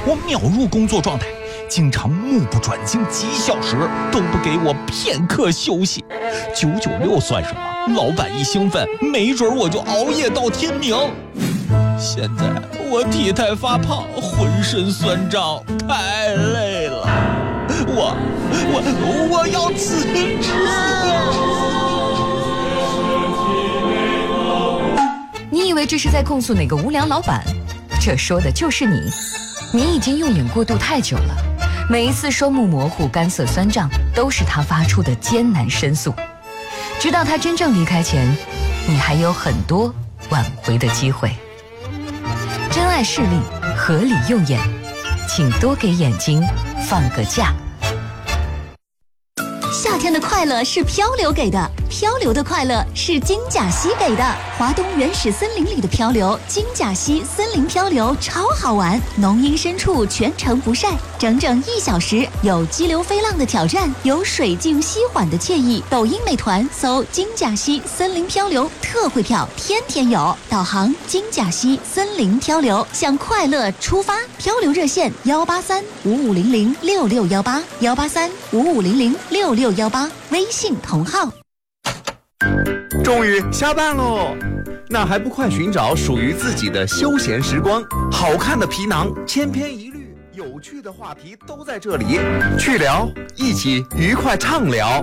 我秒入工作状态，经常目不转睛几小时，都不给我片刻休息。996算什么？老板一兴奋，没准我就熬夜到天明。现在我体态发胖，浑身酸胀，太累了。我要辞职。 你以为这是在控诉哪个无良老板？这说的就是你。你已经用眼过度太久了，每一次双目模糊、干涩酸胀，都是他发出的艰难申诉。直到他真正离开前，你还有很多挽回的机会。珍爱视力，合理用眼，请多给眼睛放个假。 夏天的快乐是漂流给的，漂流的快乐是金甲溪给的。华东原始森林里的漂流，金甲溪森林漂流超好玩，浓荫深处全程不晒，整整1小时，有激流飞浪的挑战，有水静溪缓的惬意。抖音美团搜金甲溪森林漂流特惠票，天天有。导航金甲溪森林漂流，向快乐出发。漂流热线18355006618，18355006618，微信同号。 终于下班喽，那还不快寻找属于自己的休闲时光？好看的皮囊千篇一律，有趣的话题都在这里，去聊，一起愉快畅聊。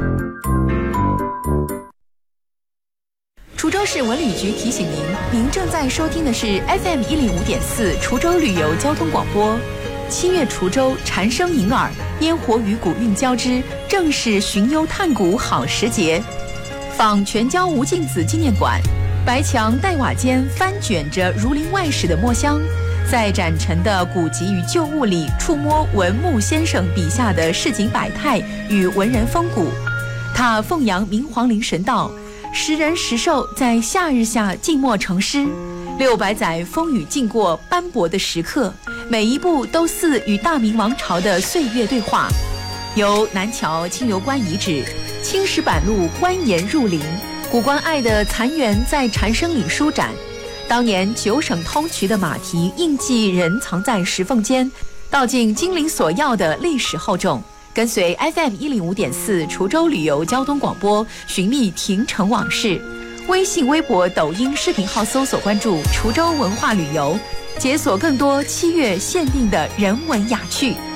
滁州市文旅局提醒您正在收听的是 FM105.4 滁州旅游交通广播。7月滁州蝉声迎耳，烟火与古韵交织，正是寻幽探古好时节。仿全椒吴敬梓纪念馆，白墙黛瓦间翻卷着儒林外史的墨香，在展陈的古籍与旧物里触摸文牧先生笔下的市井百态与文人风骨。他奉扬明皇陵神道，时人时兽在夏日下静默成诗，600载风雨经过斑驳的时刻，每一步都似与大明王朝的岁月对话。由南桥清流关遗址、青石板路蜿蜒入林，古关隘的残垣在蝉声里舒展。当年9省通衢的马蹄印记仍藏在石缝间，道尽金陵索要的历史厚重。跟随 FM105.4 滁州旅游交通广播，寻觅亭城往事。微信、微博、抖音视频号搜索关注滁州文化旅游，解锁更多7月限定的人文雅趣。